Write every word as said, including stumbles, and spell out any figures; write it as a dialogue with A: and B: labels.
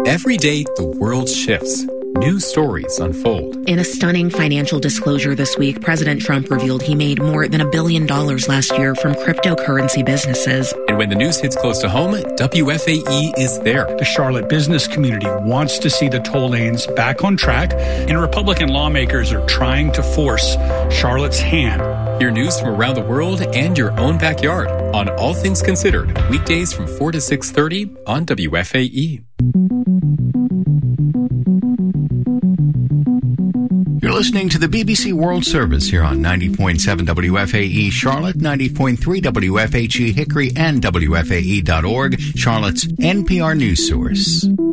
A: Every day, the world shifts. New stories unfold.
B: In a stunning financial disclosure this week, President Trump revealed he made more than a billion dollars last year from cryptocurrency businesses.
A: And when the news hits close to home, W F A E is there.
C: The Charlotte business community wants to see the toll lanes back on track, and Republican lawmakers are trying to force Charlotte's hand.
A: Hear news from around the world and your own backyard on All Things Considered, weekdays from four to six thirty on W F A E.
D: You're listening to the B B C World Service here on ninety point seven W F A E Charlotte, ninety point three W F H E Hickory, and W F A E dot org, Charlotte's N P R news source.